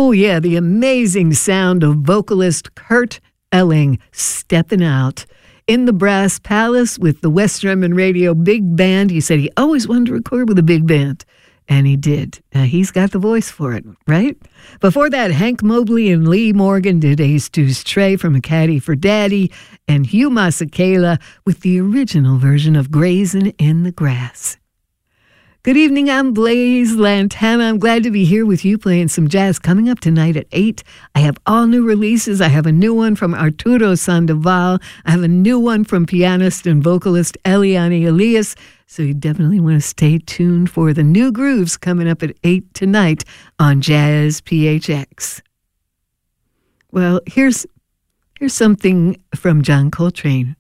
Oh, yeah, the amazing sound of vocalist Kurt Elling stepping out in the Brass Palace with the West German Radio Big Band. He said he always wanted to record with a big band, and he did. He's got the voice for it, right? Before that, Hank Mobley and Lee Morgan did Ace Deuce Trey from A Caddy for Daddy, and Hugh Masekela with the original version of Grazin' in the Grass. Good evening, I'm Blaze Lantana. I'm glad to be here with you playing some jazz. Coming up tonight at 8, I have all new releases. I have a new one from Arturo Sandoval. I have a new one from pianist and vocalist Eliane Elias. So you definitely want to stay tuned for the new grooves coming up at 8 tonight on Jazz PHX. Well, here's something from John Coltrane.